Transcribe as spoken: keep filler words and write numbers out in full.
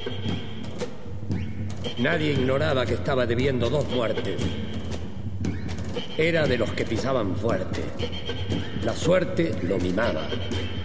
Nadie ignoraba que estaba debiendo dos muertes. Era de los que pisaban fuerte. La suerte lo mimaba.